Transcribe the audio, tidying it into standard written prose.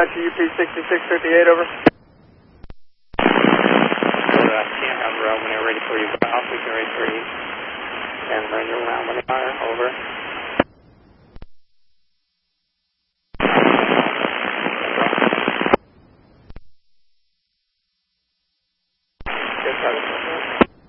to UP 6658, over. Can't have room when they're ready for you. I'll take you right 3. And run your round when they fire, over.